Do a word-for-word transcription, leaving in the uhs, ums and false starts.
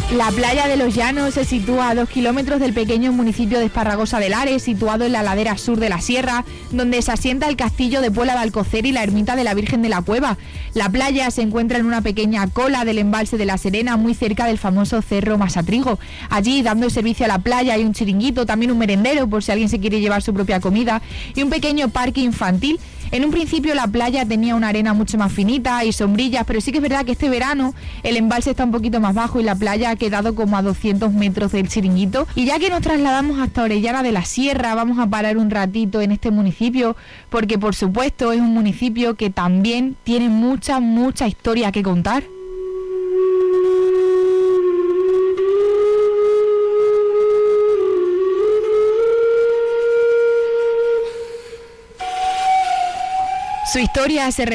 La playa de los Llanos se sitúa a dos kilómetros del pequeño municipio de Esparragosa de Lares, situado en la ladera sur de la sierra, donde se asienta el castillo de Puebla de Alcocer y la ermita de la Virgen de la Cueva. La playa se encuentra en una pequeña cola del embalse de la Serena, muy cerca del famoso Cerro Masatrigo. Allí, dando servicio a la playa, hay un chiringuito, también un merendero, por si alguien se quiere llevar su propia comida, y un pequeño parque infantil. En un principio la playa tenía una arena mucho más finita y sombrillas, pero sí que es verdad que este verano el embalse está un poquito más bajo y la playa ha quedado como a doscientos metros del chiringuito. Y ya que nos trasladamos hasta Orellana de la Sierra, vamos a parar un ratito en este municipio, porque por supuesto es un municipio que también tiene mucha, mucha historia que contar. Su historia se